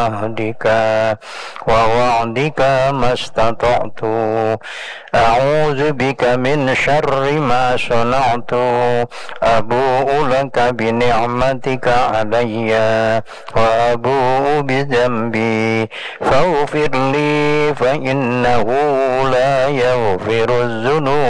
عهدك ووعدك ما استطعت أعوذ بك من شر ما صنعت أبوء لك بنعمتك علي وأبوء بذنبي فاغفر لي فإنه لا يغفر الذنوب